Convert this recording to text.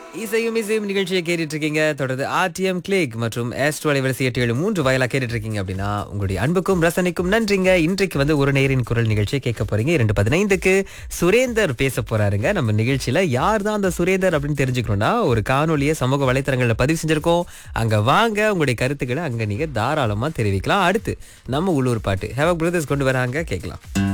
இசையும் இசையும் நிகழ்ச்சியை கேட்டுட்டு இருக்கீங்க. தொடர்ந்து ஆர்டிஎம் கிளிக் மற்றும் ஆஸ்ட்ரோ அலைவரிசை 873 வயலா கேட்டுட்டு இருக்கீங்க அப்படின்னா உங்களுடைய அன்புக்கும் ரசனைக்கும் நன்றிங்க. இன்றைக்கு வந்து ஒரு நேரின் குரல் நிகழ்ச்சியை கேட்க போறீங்க. 2:15க்கு சுரேந்தர் பேச போறாருங்க. நம்ம நிகழ்ச்சியில யார் தான் அந்த சுரேந்தர் அப்படின்னு தெரிஞ்சுக்கணும்னா ஒரு காணொலியை சமூக வலைத்தளங்கள்ல பதிவு செஞ்சிருக்கோம். அங்க வாங்க, உங்களுடைய கருத்துக்களை அங்க நீங்க தாராளமா தெரிவிக்கலாம். அடுத்து நம்ம உள்ளூர் பாட்டு ஹேவக் பிரதர்ஸ் கொண்டு வராங்க, கேட்கலாம்.